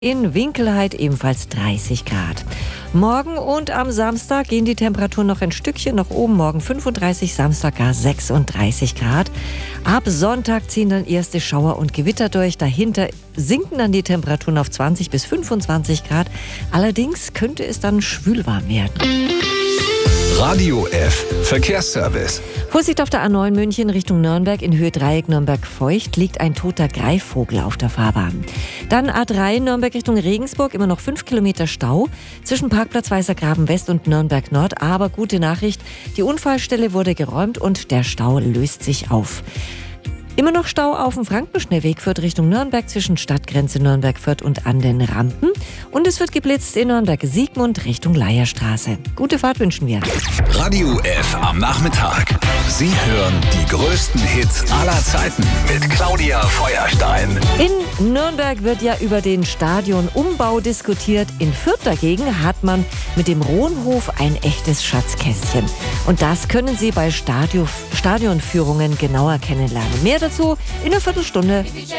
In Winkelheit ebenfalls 30 Grad. Morgen und am Samstag gehen die Temperaturen noch ein Stückchen nach oben. Morgen 35, Samstag gar 36 Grad. Ab Sonntag ziehen dann erste Schauer und Gewitter durch. Dahinter sinken dann die Temperaturen auf 20 bis 25 Grad. Allerdings könnte es dann schwülwarm werden. Radio F Verkehrsservice. Vorsicht auf der A9 München Richtung Nürnberg in Höhe Dreieck Nürnberg-Feucht liegt ein toter Greifvogel auf der Fahrbahn. Dann A3 Nürnberg Richtung Regensburg, immer noch 5 Kilometer Stau zwischen Parkplatz Weißergraben West und Nürnberg Nord. Aber gute Nachricht, die Unfallstelle wurde geräumt und der Stau löst sich auf. Immer noch Stau auf dem Frankenschnellweg führt Richtung Nürnberg zwischen Stadtgrenze Nürnberg-Fürth und an den Rampen. Und es wird geblitzt in Nürnberg-Siegmund Richtung Leierstraße. Gute Fahrt wünschen wir. Radio F am Nachmittag. Sie hören die größten Hits aller Zeiten mit Claudia Feuerstein. In Nürnberg wird ja über den Stadionumbau diskutiert. In Fürth dagegen hat man mit dem Rohnhof ein echtes Schatzkästchen. Und das können Sie bei Stadionführungen genauer kennenlernen. Mehr dazu in einer Viertelstunde.